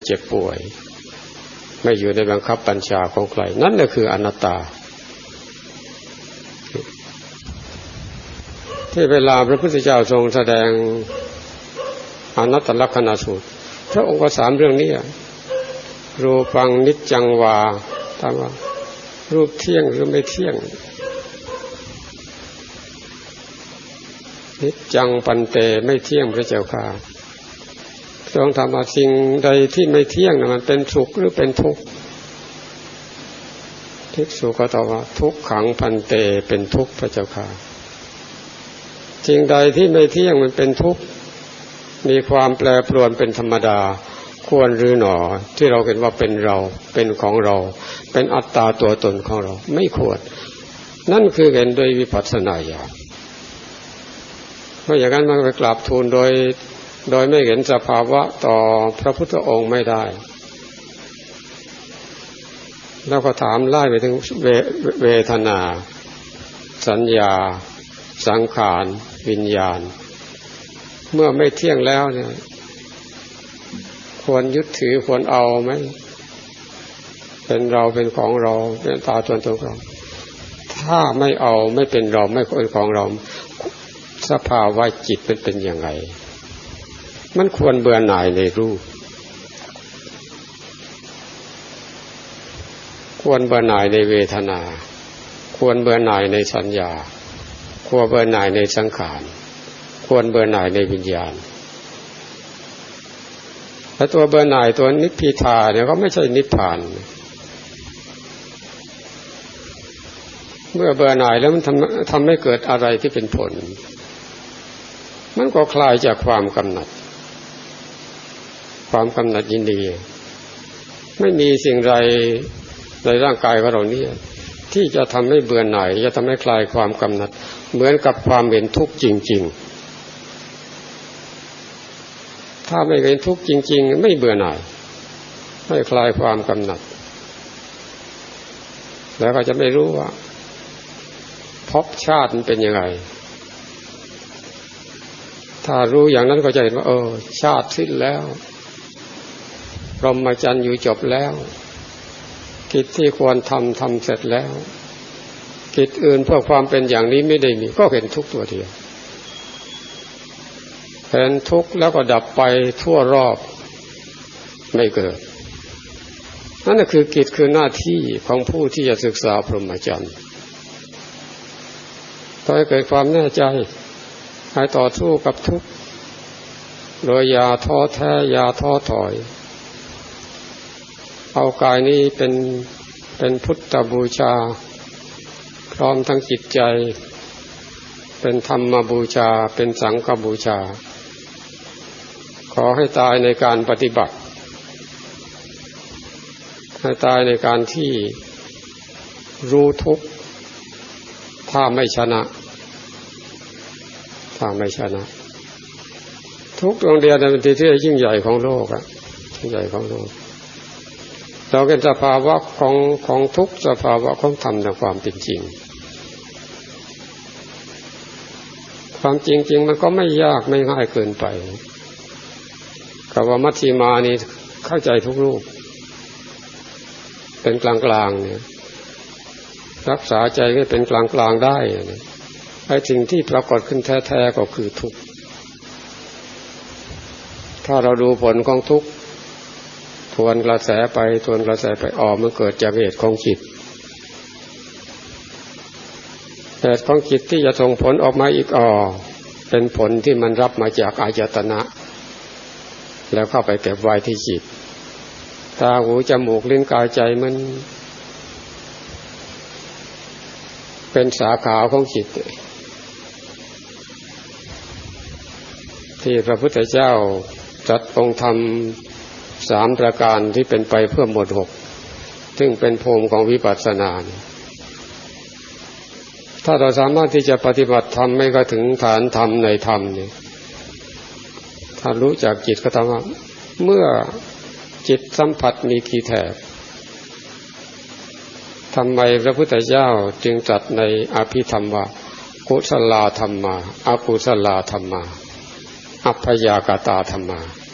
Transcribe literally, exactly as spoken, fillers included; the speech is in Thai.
เจ็บป่วยไม่อยู่ในบังคับบัญชาของใครนั่นแหละคืออนัตตาที่เวลาพระพุทธเจ้าทรงแสดงอนัตตลักษณสูตรพระองค์ก็สามเรื่องนี้รูปังนิจจังวาถามว่ารูปเที่ยงหรือไม่เที่ยงนิจจังปันเตไม่เที่ยงพระเจ้าค่ะทรงถามว่าสิ่งใดที่ไม่เที่ยงนะมันเป็นสุขหรือเป็นทุกข์ภิกษุก็ตอบว่าทุกขังพันเตเป็นทุกข์พระเจ้าค่ะสิ่งใดที่ไม่เที่ยงมันเป็นทุกข์มีความแปรปรวนเป็นธรรมดาควรหรือหนอที่เราเห็นว่าเป็นเราเป็นของเราเป็นอัตตาตัวตนของเราไม่ควรนั่นคือเห็นโดยวิปัสสนาญาณเพราะอย่างนั้นมันไปกราบทูลโดยโดยไม่เห็นสภาวะต่อพระพุทธองค์ไม่ได้แล้วก็ถามไล่ไปถึงเว, เวทนาสัญญาสังขารวิญญาณเมื่อไม่เที่ยงแล้วเนี่ยควรยึดถือควรเอาไหมเป็นเราเป็นของเราเป็นตาตนตัวเราถ้าไม่เอาไม่เป็นเราไม่เป็นของเราสภาวะจิตมันเป็นยังไงมันควรเบื่อหน่ายในรูปควรเบื่อหน่ายในเวทนาควรเบื่อหน่ายในสัญญาควรเบื่อหน่ายในสังขารควรเบื่อหน่ายในวิญญาณและตัวเบื่อหน่ายตัวนิพพิทาเนี่ยก็ไม่ใช่นิพพานเมื่อเบื่อหน่ายแล้วมันทำทำให้เกิดอะไรที่เป็นผลมันก็คลายจากความกำหนัดความกำหนัดยินดีไม่มีสิ่งใดในร่างกายของเรานี้ที่จะทำให้เบื่อหน่ายจะทำให้คลายความกำหนัดเหมือนกับความเห็นทุกข์จริงๆถ้าไม่เห็นทุกข์จริงๆไม่เบื่อหน่ายไม่คลายความกำหนัดแล้วก็จะไม่รู้ว่าภพชาติมันเป็นยังไงถ้ารู้อย่างนั้นก็จะเห็นว่าเออชาติสิ้นแล้วพรหมจรรย์อยู่จบแล้วกิจที่ควรทำทำเสร็จแล้วกิจอื่นเพื่อความเป็นอย่างนี้ไม่ได้มีก็เห็นทุกตัวเดียวเห็นทุกข์แล้วก็ดับไปทั่วรอบไม่เกิดนั่นคือกิจคือหน้าที่ของผู้ที่จะศึกษาพรหมจรรย์ต้องให้เกิดความแน่ใจให้ต่อสู้กับทุกข์โดยอย่าท้อแท้อย่าท้อถอยเอากายนี้เป็นเป็นพุทธบูชาพร้อมทั้งจิตใจเป็นธรรมบูชาเป็นสังฆบูชาขอให้ตายในการปฏิบัติให้ตายในการที่รู้ทุกข์ถ้าไม่ชนะถ้าไม่ชนะทุกดวงเดียวเป็นที่ที่ยิ่งใหญ่ของโลกอ่ะยิ่งใหญ่ของโลกเราเป็นสภาวะของของทุกสภาวะของธรรมในความเป็นจริงความจริงๆมันก็ไม่ยากไม่ง่ายเกินไปคำว่ามัชฌิมานี่เข้าใจทุกรูปเป็นกลางๆเนี่ยรักษาใจให้เป็นกลางๆได้เนี่ยไอ้สิ่งที่ปรากฏขึ้นแท้ๆก็คือทุกข์ถ้าเราดูผลของทุกข์ทวนกระแสไปทวนกระแสไปอ๋อมันเกิดจากเหตุของจิตเหตุของจิตที่จะส่งผลออกมาอีกอ๋อเป็นผลที่มันรับมาจากอายตนะแล้วเข้าไปเก็บไว้ที่จิตตาหูจมูกลิ้นกายใจมันเป็นสาขาของจิตที่พระพุทธเจ้าจัดองค์ธรรมสามประการที่เป็นไปเพื่อหมวดหกซึ่งเป็นภูมิของวิปัสสนาถ้าเราสามารถที่จะปฏิบัติธรรมไม่ก็ถึงฐานธรรมในธรรมนี่ถ้ารู้จักจิตก็ทำว่าเมื่อจิตสัมผัสมีกี่แถบทำไมพระพุทธเจ้าจึงตรัสในอภิธรรมว่ากุศลธรรมาอกุศลธรรมาอัพพยากตาธรรมา